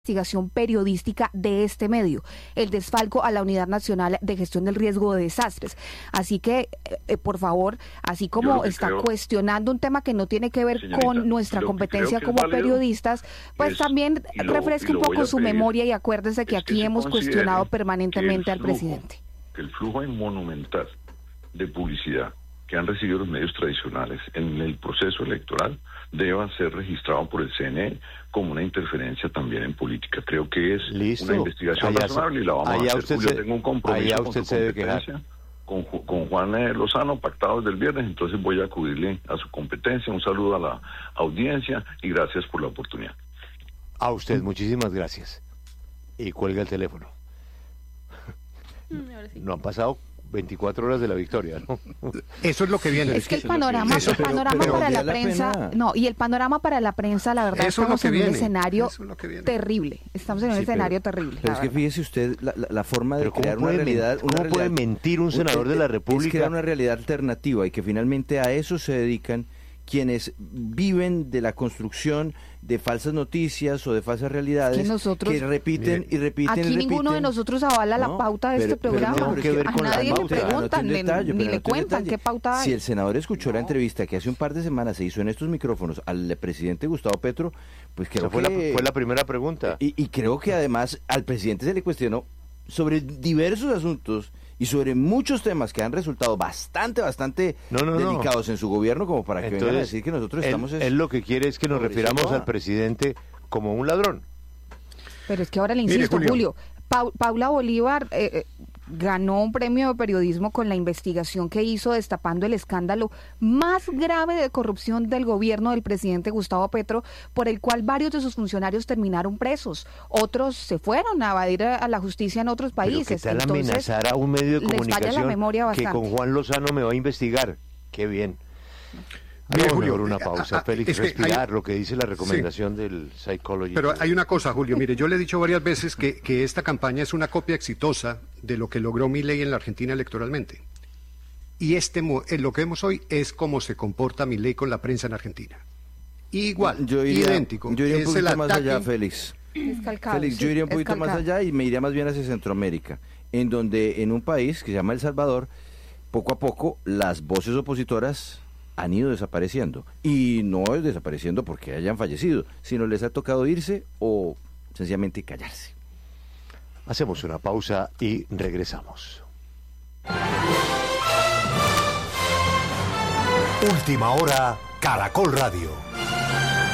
investigación periodística de este medio, el desfalco a la Unidad Nacional de Gestión del Riesgo de Desastres. Así que, por favor, así como está cuestionando un tema que no tiene que ver con nuestra competencia como periodistas, pues también refresque un poco su memoria y acuérdese que aquí hemos cuestionado permanentemente al presidente. Que el flujo monumental de publicidad que han recibido los medios tradicionales en el proceso electoral deba ser registrado por el CNE como una interferencia también en política. Creo que es una investigación razonable y la vamos a hacer. Julio, tengo un compromiso con su competencia, con Juan Lozano, pactado desde el viernes, entonces voy a acudirle a su competencia. Un saludo a la audiencia y gracias por la oportunidad. A usted, muchísimas gracias. Y cuelga el teléfono. No han pasado 24 horas de la victoria, ¿no? Eso es lo que viene. Es que el panorama para la prensa, y el panorama para la prensa, la verdad, estamos en un escenario terrible. Estamos en un escenario terrible. Pero es que fíjese usted la forma de crear una realidad. ¿Cómo puede mentir un senador de la República? Es crear una realidad alternativa y que finalmente a eso se dedican quienes viven de la construcción de falsas noticias o de falsas realidades que repiten y repiten. Aquí ninguno de nosotros avala la pauta de este programa. A nadie le preguntan ni le cuentan qué pauta hay. Si el senador escuchó la entrevista que hace un par de semanas se hizo en estos micrófonos al presidente Gustavo Petro, pues creo que fue la primera pregunta. Y creo que además al presidente se le cuestionó sobre diversos asuntos y sobre muchos temas que han resultado bastante delicados en su gobierno, como para que vengan a decir que nosotros estamos... Él lo que quiere es que nos refiramos al presidente como un ladrón. Pero es que ahora le insisto, Julio, Paula Bolívar ganó un premio de periodismo con la investigación que hizo destapando el escándalo más grave de corrupción del gobierno del presidente Gustavo Petro, por el cual varios de sus funcionarios terminaron presos. Otros se fueron a evadir a la justicia en otros países. Pero ¿qué tal amenazar a un medio de comunicación que con Juan Lozano me va a investigar? Qué bien. Julio, una pausa, Félix, respirar lo que dice la recomendación del Psychology. Pero hay una cosa, Julio, mire, yo le he dicho varias veces que esta campaña es una copia exitosa de lo que logró Milei en la Argentina electoralmente. Y lo que vemos hoy es cómo se comporta Milei con la prensa en Argentina. Igual, idéntico. Yo iría un poquito más allá, Félix. Félix, yo iría un poquito más allá y me iría más bien hacia Centroamérica, en donde en un país que se llama El Salvador, poco a poco las voces opositoras han ido desapareciendo, y no es desapareciendo porque hayan fallecido, sino les ha tocado irse o sencillamente callarse. Hacemos una pausa y regresamos. Última hora, Caracol Radio.